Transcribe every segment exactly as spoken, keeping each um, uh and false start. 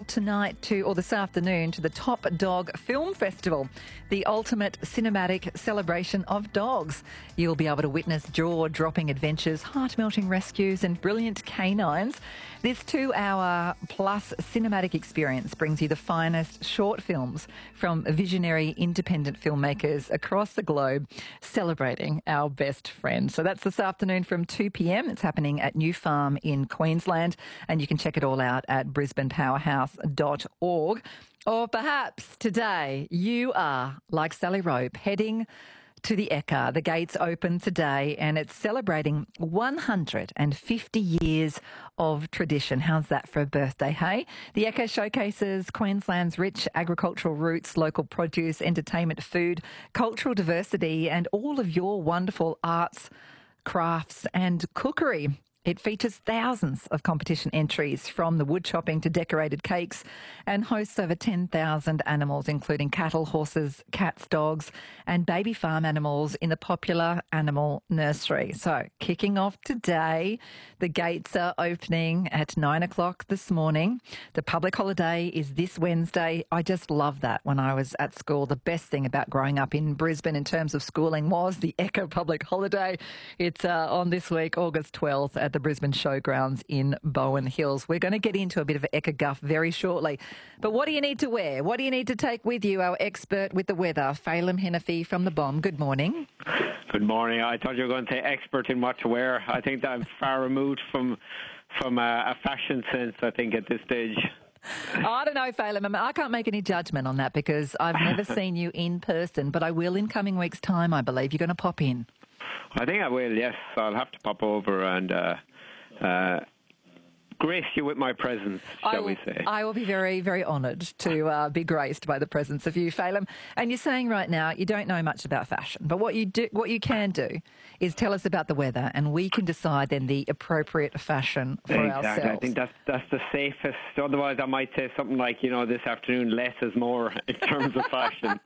tonight to, or this afternoon, to the Top Dog Film Festival, the ultimate cinematic celebration of dogs. You'll be able to witness jaw-dropping adventures, heart-melting rescues and brilliant canines. This two-hour plus cinematic experience brings you the finest short films from visionary independent filmmakers across the globe celebrating our best friend. So that's this afternoon from two p m. It's happening at New Farm in Queensland, and you can check it all out at brisbane powerhouse dot org. Or perhaps today you are, like Sally Rope, heading to the Ekka. The gates open today and it's celebrating one hundred fifty years of tradition. How's that for a birthday, hey? The Ekka showcases Queensland's rich agricultural roots, local produce, entertainment, food, cultural diversity and all of your wonderful arts, crafts and cookery. It features thousands of competition entries, from the wood chopping to decorated cakes, and hosts over ten thousand animals, including cattle, horses, cats, dogs and baby farm animals in the popular animal nursery. So kicking off today, the gates are opening at nine o'clock this morning. The public holiday is this Wednesday. I just love that. When I was at school, the best thing about growing up in Brisbane in terms of schooling was the Ekka public holiday. It's uh, on this week, August twelfth, at the Brisbane Showgrounds in Bowen Hills. We're going to get into a bit of Ekka guff very shortly. But what do you need to wear? What do you need to take with you? Our expert with the weather, Phelim Henify from The Bomb. Good morning. Good morning. I thought you were going to say expert in what to wear. I think that I'm far removed from from a, a fashion sense, I think, at this stage. Oh, I don't know, Phelim. I, mean, I can't make any judgment on that because I've never seen you in person, but I will in coming weeks' time, I believe. You're going to pop in. I think I will, yes. I'll have to pop over and uh, uh, grace you with my presence, shall will, we say. I will be very, very honoured to uh, be graced by the presence of you, Phelim. And you're saying right now you don't know much about fashion, but what you do, what you can do is tell us about the weather and we can decide then the appropriate fashion for exactly. ourselves. I think that's, that's the safest. Otherwise, I might say something like, you know, this afternoon, less is more in terms of fashion.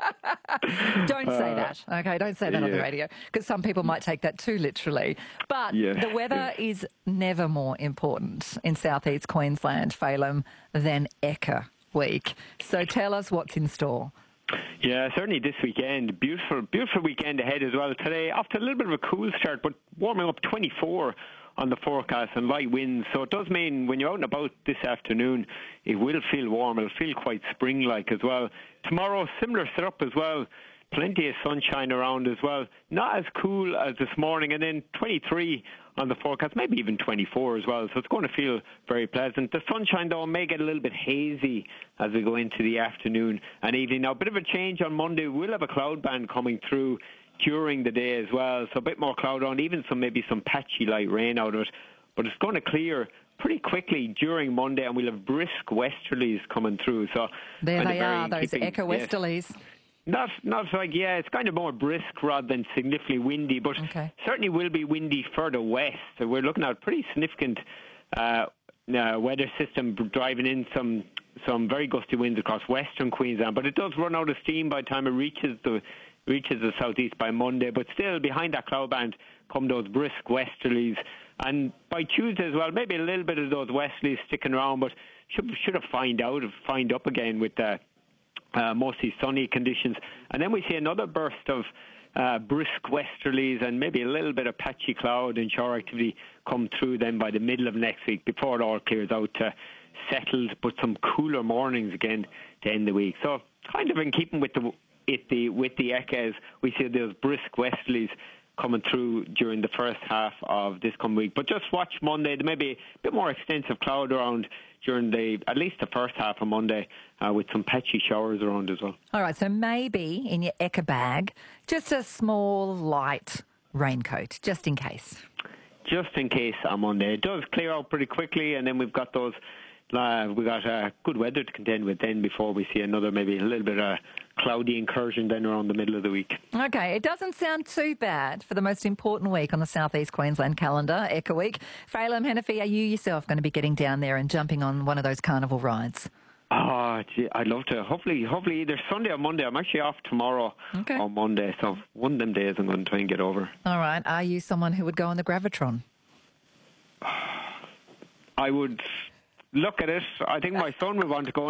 Don't say uh, that, okay? Don't say that yeah. on the radio, because some people might take that too literally. But yeah. the weather is never more important in southeast Queensland, Phelim, than Ekka Week. So tell us what's in store. Yeah, certainly this weekend. Beautiful, beautiful weekend ahead as well. Today, after a little bit of a cool start, but warming up twenty-four on the forecast and light winds. So it does mean when you're out and about this afternoon, it will feel warm. It'll feel quite spring-like as well. Tomorrow, similar setup as well. Plenty of sunshine around as well. Not as cool as this morning. And then twenty-three on the forecast, maybe even twenty-four as well. So it's going to feel very pleasant. The sunshine, though, may get a little bit hazy as we go into the afternoon and evening. Now, a bit of a change on Monday. We'll have a cloud band coming through during the day as well. So a bit more cloud on, even some maybe some patchy light rain out of it. But it's going to clear pretty quickly during Monday, and we'll have brisk westerlies coming through. So there they are, those keeping, Ekka westerlies. Yes, Not, not like, yeah, it's kind of more brisk rather than significantly windy, but okay. certainly will be windy further west. So we're looking at a pretty significant uh, uh, weather system driving in some some very gusty winds across western Queensland. But it does run out of steam by the time it reaches the reaches the southeast by Monday. But still, behind that cloud band come those brisk westerlies. And by Tuesday as well, maybe a little bit of those westerlies sticking around, but should should have find out, find up again with the Uh, mostly sunny conditions. And then we see another burst of uh, brisk westerlies and maybe a little bit of patchy cloud and shower activity come through then by the middle of next week before it all clears out to settled, but some cooler mornings again to end the week. So kind of in keeping with the with the, with the Ekkas, we see those brisk westerlies coming through during the first half of this coming week. But just watch Monday. There may be a bit more extensive cloud around during the at least the first half of Monday uh, with some patchy showers around as well. All right, so maybe in your Ekka bag, just a small light raincoat, just in case. Just in case on Monday. It does clear out pretty quickly, and then we've got those, uh, we've got uh, good weather to contend with then before we see another maybe a little bit of cloudy incursion then around the middle of the week. Okay, it doesn't sound too bad for the most important week on the southeast Queensland calendar, Ekka Week. Phelim Henify, are you yourself going to be getting down there and jumping on one of those carnival rides? Oh, gee, I'd love to. Hopefully, hopefully either Sunday or Monday. I'm actually off tomorrow okay. on Monday, so one of them days I'm going to try and get over. All right. Are you someone who would go on the Gravitron? I would look at it. I think my son would want to go